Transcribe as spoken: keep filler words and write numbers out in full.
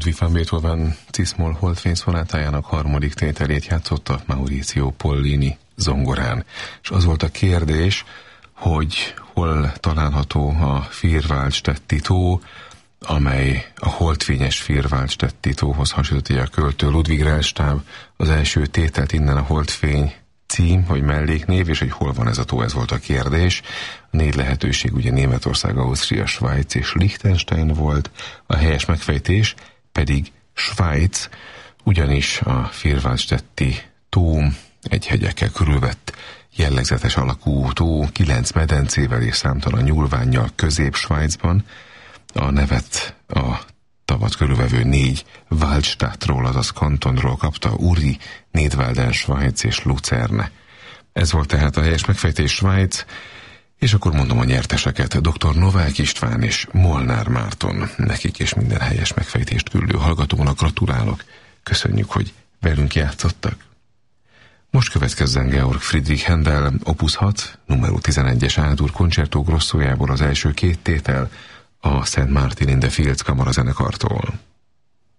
Ludwig van Beethoven Cis-moll holdfény szonátájának harmadik tételét játszotta Maurizio Pollini zongorán. És az volt a kérdés, hogy hol található a Vierwaldstätti tó, amely a holdfényes Vierwaldstätti tóhoz hasonlítja a költő Ludwig Rellstab az első tételt, innen a holdfény cím, vagy melléknév, és hogy hol van ez a tó, ez volt a kérdés. A négy lehetőség ugye Németország, Ausztria, Svájc és Liechtenstein volt, a helyes megfejtés pedig Svájc, ugyanis a Vierwaldstätti tó egy hegyekkel körülvett jellegzetes alakú tó, kilenc medencével és számtalan nyúlvánnyal Közép-Svájcban. A nevet a tavat körülvevő négy Waldstadtról, azaz kantonról kapta, Uri, Nidwalden, Svájc és Luzerne. Ez volt tehát a helyes megfejtés, Svájc, és akkor mondom a nyerteseket: dr. Novák István és Molnár Márton. Nekik és minden helyes megfejtést küldő hallgatónak gratulálok. Köszönjük, hogy velünk játszottak. Most következzen Georg Friedrich Händel opus hat, numero tizenegyes A-dur Concerto Grossójából az első két tétel a Saint Martin in the Fields kamarazenekartól.